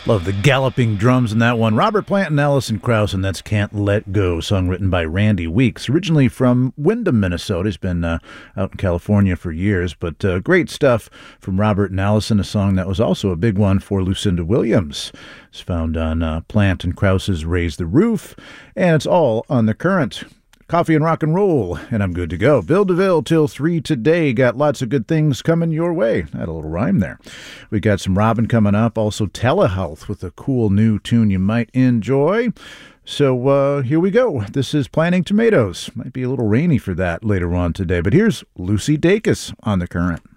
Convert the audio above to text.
Love the galloping drums in that one. Robert Plant and Alison Krauss, and that's Can't Let Go, song written by Randy Weeks, originally from Windham, Minnesota. He's been out in California for years, but great stuff from Robert and Alison, a song that was also a big one for Lucinda Williams. It's found on Plant and Krauss's Raise the Roof, and it's all on The Current. Coffee and rock and roll, and I'm good to go. Bill DeVille till 3 today. Got lots of good things coming your way. I had a little rhyme there. We got some Robin coming up. Also Telehealth with a cool new tune you might enjoy. So here we go. This is Planting Tomatoes. Might be a little rainy for that later on today, but here's Lucy Dacus on The Current.